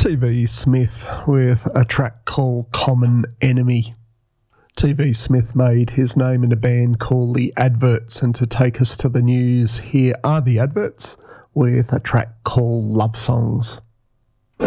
TV Smith with a track called Common Enemy. TV Smith made his name in a band called The Adverts, and to take us to the news, here are The Adverts with a track called Love Songs.